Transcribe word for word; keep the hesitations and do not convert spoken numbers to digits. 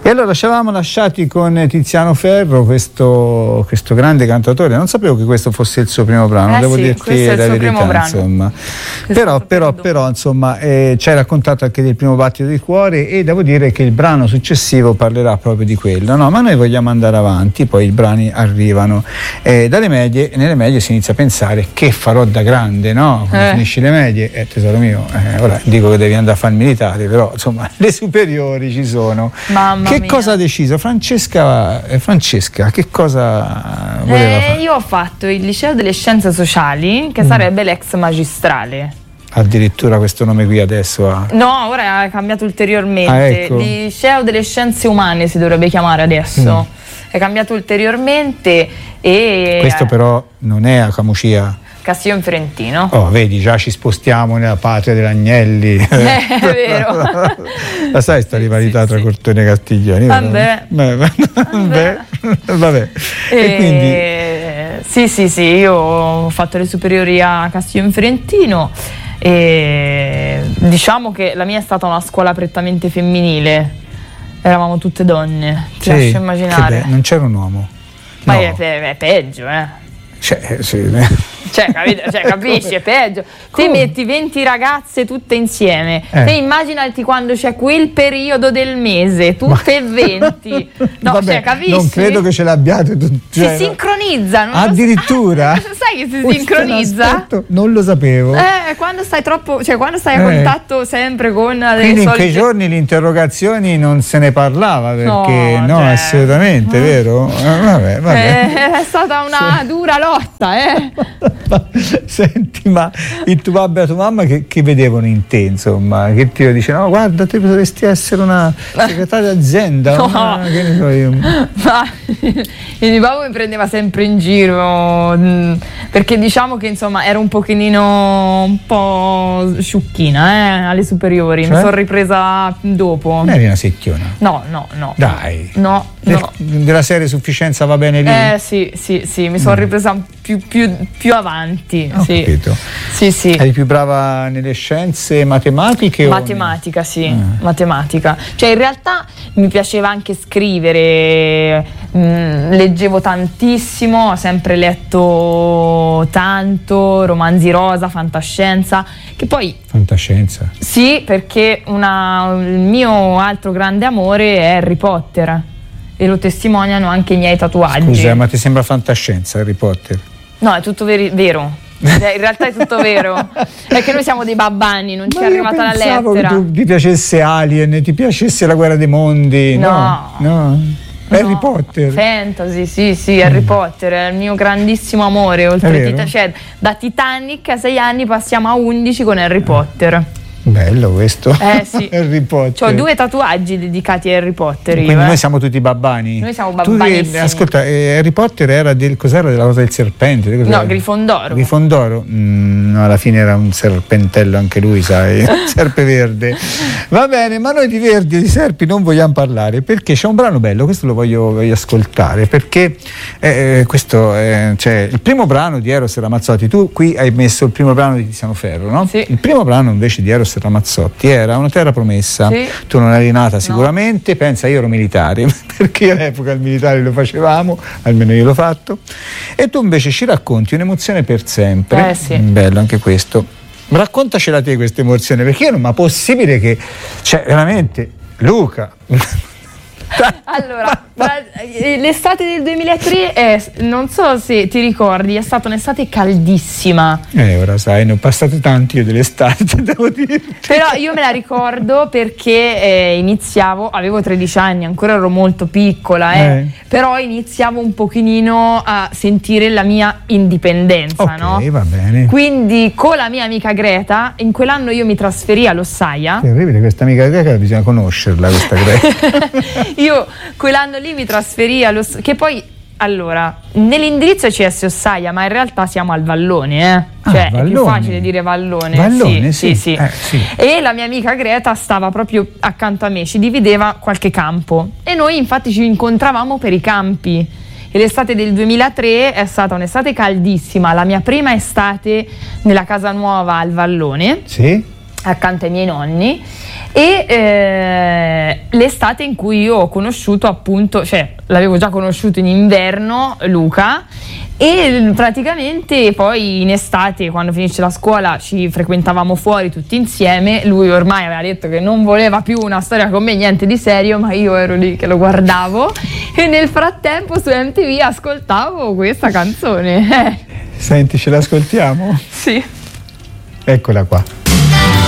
E allora ci avevamo lasciati con Tiziano Ferro, questo, questo grande cantautore. Non sapevo che questo fosse il suo primo brano, eh devo sì, dirti la verità, insomma. Però, però, però, insomma, eh, ci hai raccontato anche del primo battito di cuore e devo dire che il brano successivo parlerà proprio di quello, no? Ma noi vogliamo andare avanti, poi i brani arrivano. Eh, dalle medie, nelle medie si inizia a pensare che farò da grande, no? Quando eh. finisci le medie, eh, tesoro mio, eh, ora dico che devi andare a fare il militare, però insomma le superiori ci sono. Mamma che mia. cosa ha deciso Francesca? Eh, Francesca, che cosa voleva eh, fare? Io ho fatto il liceo delle scienze sociali, che mm. sarebbe l'ex magistrale. Addirittura questo nome qui adesso ha... No, ora ha cambiato ulteriormente. Ah, ecco. Liceo delle scienze umane si dovrebbe chiamare adesso. Mm. È cambiato ulteriormente e... Questo però non è a Camucia. Castiglione Fiorentino. Oh, vedi, già ci spostiamo nella patria dell'Agnelli. Eh, è vero. La sai sta rivalità sì, tra sì. Cortone e Castiglioni? Vabbè. Vabbè. Vabbè. Vabbè. E, e quindi... Sì, sì, sì, io ho fatto le superiori a Castiglione Fiorentino e diciamo che la mia è stata una scuola prettamente femminile. Eravamo tutte donne, ti sì, lascio immaginare. Beh, non c'era un uomo. Ma no. è, è, è peggio, eh. Cioè, sì. Cioè, capito? Cioè, capisci, è peggio. Come? Ti metti venti ragazze tutte insieme. Eh. Te immaginati quando c'è quel periodo del mese, tutte e venti. No, vabbè, cioè, capisci? Non credo che ce l'abbiate tutti. Cioè, si sincronizzano. Addirittura? So. Sai che si sincronizza? Non lo sapevo. Eh, quando stai troppo, cioè quando stai a eh. contatto sempre con le Quindi in solite... quei giorni le interrogazioni non se ne parlava perché no, no cioè... assolutamente, vero? Eh, vabbè, vabbè. Eh, è stata una sì. dura lotta, eh. Senti, ma il tuo babbo e la tua mamma che, che vedevano in te, insomma, che ti dicevano, no, guarda, te potresti essere una segretaria d'azienda, no. una, che ne so io. Ma il mio babbo mi prendeva sempre in giro, mh, perché diciamo che insomma ero un pochino un po' sciucchina, eh, alle superiori, cioè? Mi sono ripresa dopo. Non eri una secchiona? No, no, no. Dai. No, Del, no. Della serie Sufficienza va bene lì? Eh sì, sì, sì, mi sono ripresa più, più, più avanti. Ho sì. capito. Sì, sì. Eri più brava nelle scienze matematiche? Matematica, o... sì, eh. matematica. Cioè in realtà mi piaceva anche scrivere, mh, leggevo tantissimo, ho sempre letto tanto, romanzi rosa, fantascienza, che poi... Fantascienza? Sì, perché una, il mio altro grande amore è Harry Potter e lo testimoniano anche i miei tatuaggi. Scusa, ma ti sembra fantascienza Harry Potter? No, è tutto veri- vero. In realtà è tutto vero, è che noi siamo dei babbani, non ci è arrivata la lettera. Pensavo che tu, ti piacesse Alien, ti piacesse La guerra dei mondi. No, no, no. Harry no. Potter. Fantasy, sì, sì, Harry mm. Potter è il mio grandissimo amore. Oltre Tita- cioè, da Titanic a sei anni passiamo a undici con Harry Potter. Bello questo. Eh sì. Harry Potter. Ho due tatuaggi dedicati a Harry Potter. Quindi io, eh. noi siamo tutti babbani. Noi siamo babbanissimi. Tu, eh, ascolta, eh, Harry Potter era del cos'era della cosa del serpente? No, Grifondoro. Grifondoro? Mm, no, alla fine era un serpentello anche lui, sai, serpe verde. Va bene, ma noi di verdi e di serpi non vogliamo parlare perché c'è un brano bello, questo lo voglio, voglio ascoltare perché eh, questo eh, cioè, il primo brano di Eros Ramazzotti, tu qui hai messo il primo brano di Tiziano Ferro, no? Sì. Il primo brano invece di Eros Ramazzotti era Una terra promessa. Sì. Tu non eri nata sicuramente, no. Pensa, io ero militare perché all'epoca il militare lo facevamo, almeno io l'ho fatto, e tu invece ci racconti un'emozione per sempre. Eh, sì. Bello anche questo. Raccontacela te questa emozione, perché io non, ma possibile che, cioè veramente, Luca. Allora, l'estate del duemilatré è, non so se ti ricordi, è stata un'estate caldissima. Eh, ora sai, ne ho passate tanti io dell'estate, devo dire. Però io me la ricordo perché eh, iniziavo, avevo tredici anni, ancora ero molto piccola, eh, eh. però iniziavo un pochino a sentire la mia indipendenza, okay, no? Va bene. Quindi con la mia amica Greta, in quell'anno io mi trasferì a Lossaia. Terribile, questa amica Greta, bisogna conoscerla questa Greta. Io quell'anno lì mi trasferì a Lossaia, che poi allora nell'indirizzo è C S Ossaia, ma in realtà siamo al Vallone, eh? Cioè ah, è più facile dire Vallone. Vallone, sì, sì. Sì, sì. Eh, sì. E la mia amica Greta stava proprio accanto a me, ci divideva qualche campo e noi infatti ci incontravamo per i campi. E l'estate del duemilatré è stata un'estate caldissima, la mia prima estate nella casa nuova al Vallone. Sì. Accanto ai miei nonni, e eh, l'estate in cui io ho conosciuto appunto, cioè l'avevo già conosciuto in inverno Luca, e praticamente poi in estate, quando finisce la scuola, ci frequentavamo fuori tutti insieme. Lui ormai aveva detto che non voleva più una storia con me, niente di serio, ma io ero lì che lo guardavo e nel frattempo su M T V ascoltavo questa canzone. Senti, ce l'ascoltiamo? Sì. Eccola qua.